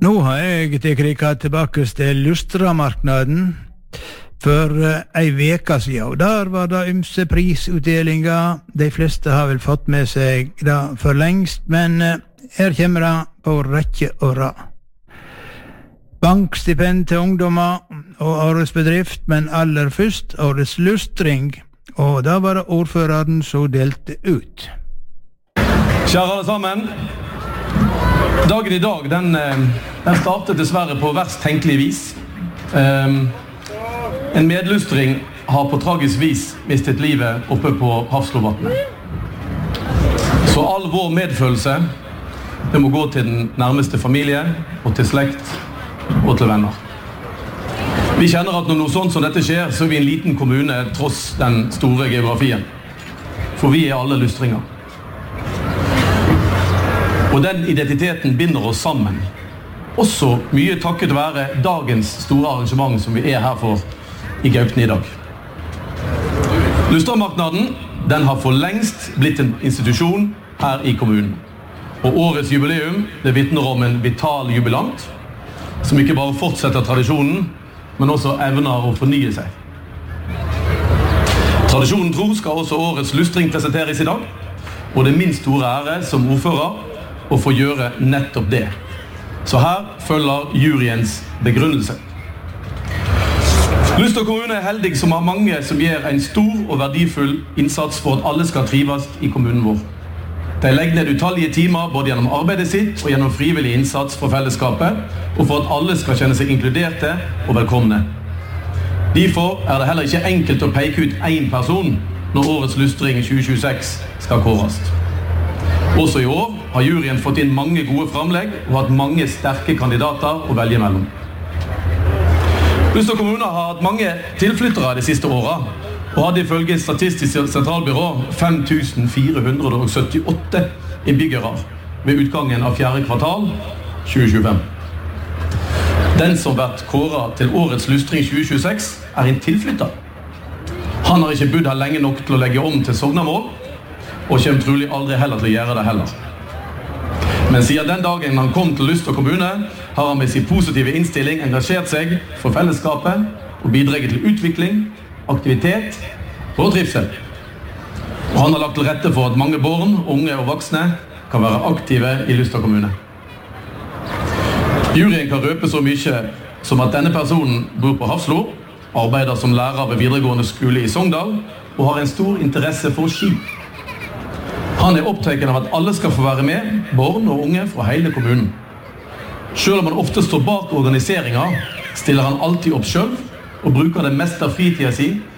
Nå har jeg kikket tilbake til Lustramarknaden for ei veka siden, og der var det ymse prisutdelinger. De fleste har vel fått med seg det for lengst, men her kommer det på rekke og rad. Bankstipend til ungdommer og årets bedrift, men aller først årets lustring, og da var det ordføreren som delte ut. Kjære alle sammen, dagen i dag, den startet dessverre på verst tenkelig vis. En medlustring har på tragisk vis mistet livet oppe på Hafslovatnet. Så all vår medfølelse, det må gå til den nærmeste familie, og til slekt, og til venner. Vi kjenner at når noe sånt som dette skjer, så er vi en liten kommune tross den store geografien. For vi er alle lustringer. Og den identiteten binder oss sammen. Også mye takket være dagens store arrangement som vi er her for i Gaupne i dag. Lustramarknaden, den har for lengst blitt en institusjon her i kommunen. Og årets jubileum, det vitner om en vital jubilant, som ikke bare fortsetter tradisjonen, men også evner å fornye seg. Tradisjonen tro skal også årets lustring presenteres i dag, og det er min store ære som ordfører å få gjøre nettopp det. Så her følger juryens begrunnelse. Luster kommune er heldig som har mange som gjør en stor og verdifull innsats for at alle skal trives i kommunen vår. De legger ned utallige timer både gjennom arbeidet sitt og gjennom frivillig innsats for fellesskapet, og for at alle skal kjenne seg inkluderte og velkomne. Derfor er det heller ikke enkelt å peke ut én person når årets lustring 2026 skal kåres. Også i år har juryen fått inn mange gode framlegg og hatt mange sterke kandidater å velge mellom. Luster kommune har hatt mange tilflyttere de siste årene, og hadde ifølge Statistisk sentralbyrå 5478 innbyggere ved utgangen av 4. kvartal 2025. Den som vært kåret til årets lustring 2026 er en tilflytter. Han har ikke bodd her lenge nok til å legge om til sognamål, og kommer trolig aldri heller til å gjøre det heller. Men siden den dagen han kom til Luster kommune, har han med sin positive innstilling engasjert seg for fellesskapet og bidraget til utvikling, aktivitet og trivsel. Og han har lagt til rette for at mange barn, unge og voksne kan være aktive i Luster kommune. Juryen kan røpe så mye som at denne personen bor på Hafslo, arbeider som lærer ved videregående skole i Sogndal og har en stor interesse for ski. Han er opptatt av at alle skal få være med, barn og unge fra hele kommunen. Selv om han ofte står bak organiseringen, stiller han alltid opp selv og bruker det meste av fritiden sin